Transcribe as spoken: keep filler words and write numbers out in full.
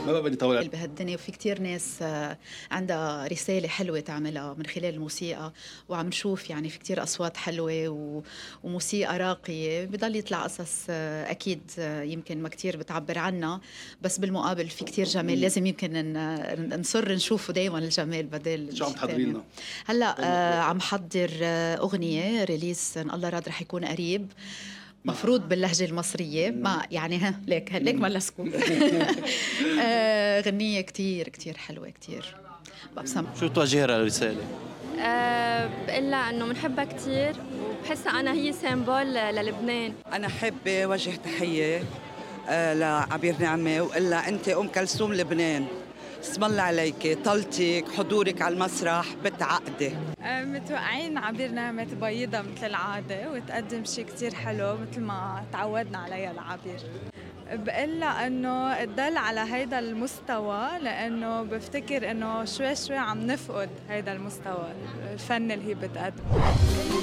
ما بقى بدي طول. بهالدنيا، وفي كتير ناس آه، عندها رسالة حلوة تعملها من خلال الموسيقى، وعم نشوف يعني في كتير أصوات حلوة و... وموسيقى راقية، بضل يطلع قصص آه، أكيد آه، يمكن ما كتير بتعبر عنا، بس بالمقابل في كتير جمال لازم يمكن ن... نصر نشوفه دايما الجمال بدل شو عم شيء تحضري تاني. لنا؟ هلا آه، عم حضر آه، أغنية ريليس إن الله راد رح يكون قريب، مفروض باللهجة المصرية، ما يعني ها ليك ليك ما لسكم. آه، غنية كتير كتير حلوة كتير بسم. شو توجه لها الرسالة؟ أه بقول لها انه بنحبها كثير، وبحسها انا هي سيمبول للبنان. أنا حابة وجه تحية آه، لعبير نعمة وقال لها أنت أم كلثوم لبنان، اسم الله عليك، طلتك حضورك على المسرح بتعقدي. آه، متوقعين عبير نعمة تبيضها مثل العادة وتقدم شيء كتير حلو مثل ما تعودنا عليها لعبير. بقول لها انه تضل على هيدا المستوى، لانه بفتكر انه شوي شوي عم نفقد هيدا المستوى الفن اللي هي بتقدمه.